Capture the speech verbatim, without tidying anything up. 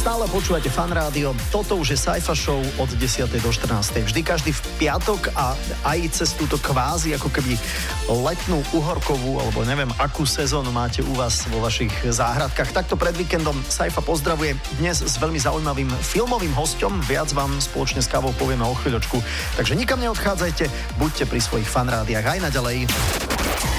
Stále počúvate Fan Rádio. Toto už je Saifa Show od desiatej do štrnástej. Vždy každý v piatok a aj cez túto kvázi ako keby letnú uhorkovú, alebo neviem akú sezónu máte u vás vo vašich záhradkách. Takto pred víkendom Saifa pozdravuje dnes s veľmi zaujímavým filmovým hosťom. Viac vám spoločne s kávou povieme o chvíľočku. Takže nikam neodchádzajte, buďte pri svojich Fan Rádiách aj naďalej.